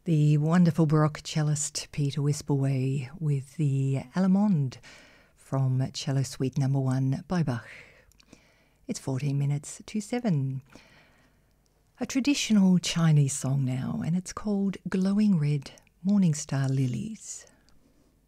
The wonderful Baroque cellist Peter Wispelwey with the Allemande from Cello Suite No. 1 by Bach. It's 14 minutes to 7. A traditional Chinese song now, and it's called Glowing Red Morning Star Lilies.